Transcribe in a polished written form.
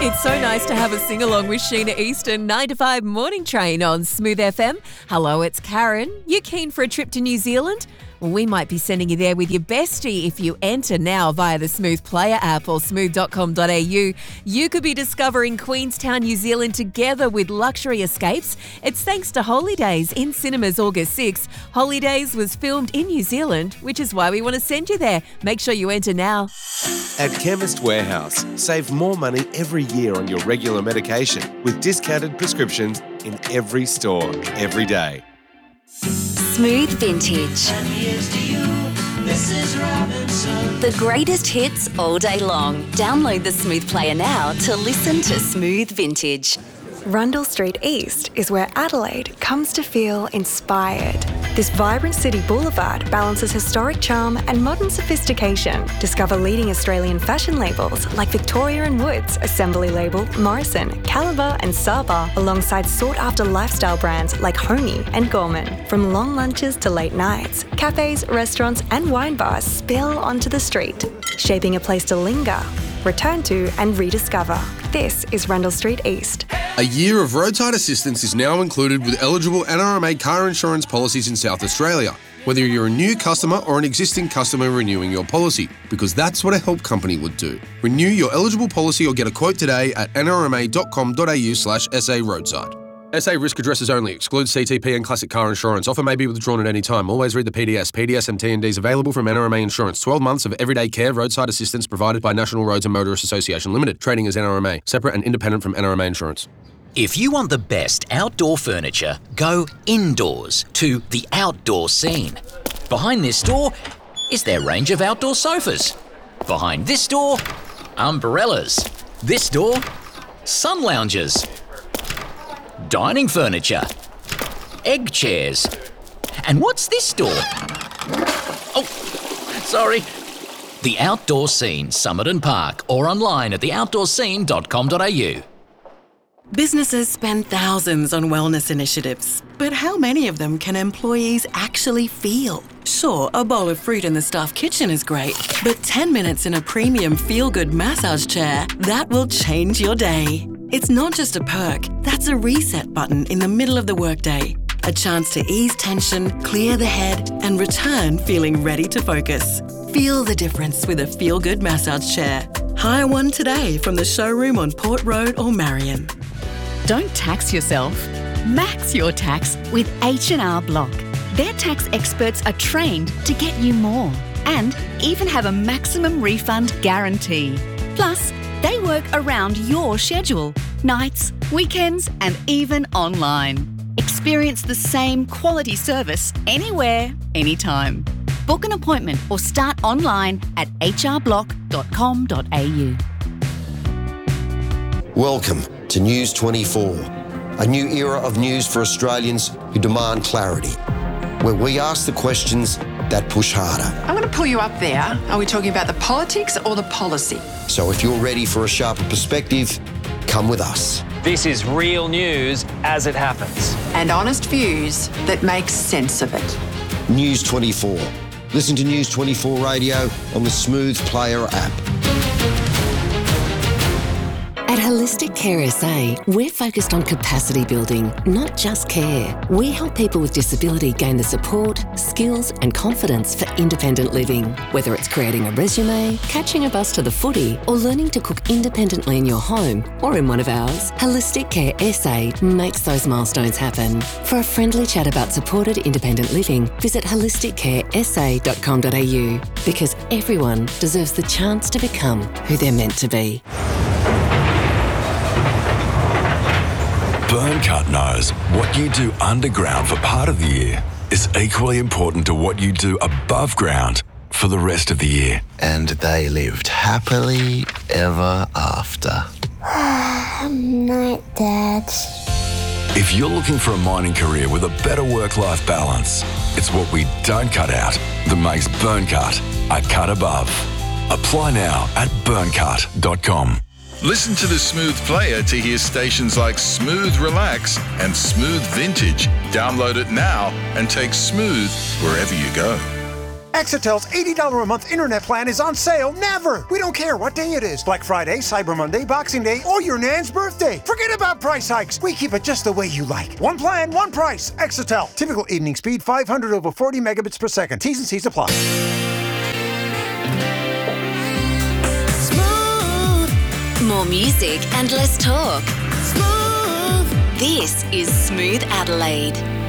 It's so nice to have a sing-along with Sheena Easton, 9 to 5 morning train on Smooth FM. Hello, it's Karen. You keen for a trip to New Zealand? Well, we might be sending you there with your bestie if you enter now via the Smooth Player app or smooth.com.au. You could be discovering Queenstown, New Zealand together with luxury escapes. It's thanks to Holidays in cinemas August 6th. Holidays was filmed in New Zealand, which is why we want to send you there. Make sure you enter now. At Chemist Warehouse, save more money every year on your regular medication with discounted prescriptions in every store, every day. Smooth Vintage. The greatest hits all day long. Download the Smooth Player now to listen to Smooth Vintage. Rundle Street East is where Adelaide comes to feel inspired. This vibrant city boulevard balances historic charm and modern sophistication. Discover leading Australian fashion labels like Victoria & Woods, Assembly Label, Morrison, Caliber and Saba, alongside sought-after lifestyle brands like Homey and Gorman. From long lunches to late nights, cafes, restaurants and wine bars spill onto the street, shaping a place to linger, return to and rediscover. This is Rundle Street East. A year of roadside assistance is now included with eligible NRMA car insurance policies in South Australia, whether you're a new customer or an existing customer renewing your policy, because that's what a help company would do. Renew your eligible policy or get a quote today at nrma.com.au/SA roadside. SA risk addresses only. Excludes CTP and classic car insurance. Offer may be withdrawn at any time. Always read the PDS. PDS and T&Ds available from NRMA Insurance. 12 months of everyday care roadside assistance provided by National Roads and Motorists Association Limited. Trading as NRMA. Separate and independent from NRMA Insurance. If you want the best outdoor furniture, go indoors to The Outdoor Scene. Behind this door is their range of outdoor sofas. Behind this door, umbrellas. This door, sun loungers. Dining furniture, egg chairs. And what's this door? Oh, sorry. The Outdoor Scene, Summit and Park, or online at theoutdoorscene.com.au. Businesses spend thousands on wellness initiatives, but how many of them can employees actually feel? Sure, a bowl of fruit in the staff kitchen is great, but 10 minutes in a premium feel-good massage chair, that will change your day. It's not just a perk, that's a reset button in the middle of the workday. A chance to ease tension, clear the head, and return feeling ready to focus. Feel the difference with a feel-good massage chair. Hire one today from the showroom on Port Road or Marion. Don't tax yourself. Max your tax with H&R Block. Their tax experts are trained to get you more and even have a maximum refund guarantee. Plus, they work around your schedule, nights, weekends, and even online. Experience the same quality service anywhere, anytime. Book an appointment or start online at hrblock.com.au. Welcome to News 24, a new era of news for Australians who demand clarity, where we ask the questions that push harder. I'm going to pull you up there. Are we talking about the politics or the policy? So if you're ready for a sharper perspective, come with us. This is real news as it happens. And honest views that make sense of it. News 24. Listen to News 24 Radio on the Smooth Player app. At Holistic Care SA, we're focused on capacity building, not just care. We help people with disability gain the support, skills and confidence for independent living. Whether it's creating a resume, catching a bus to the footy, or learning to cook independently in your home or in one of ours, Holistic Care SA makes those milestones happen. For a friendly chat about supported independent living, visit holisticcaresa.com.au, because everyone deserves the chance to become who they're meant to be. Burncut knows what you do underground for part of the year is equally important to what you do above ground for the rest of the year. And they lived happily ever after. Night, Dad. If you're looking for a mining career with a better work-life balance, it's what we don't cut out that makes Burncut a cut above. Apply now at burncut.com. Listen to the Smooth Player to hear stations like Smooth Relax and Smooth Vintage. Download it now and take Smooth wherever you go. Exatel's $80 a month internet plan is on sale never. We don't care what day it is. Black Friday, Cyber Monday, Boxing Day, or your nan's birthday. Forget about price hikes. We keep it just the way you like. One plan, one price. Exatel. Typical evening speed 500 over 40 megabits per second. T's and C's apply. More music and less talk. Smooth. This is Smooth Adelaide.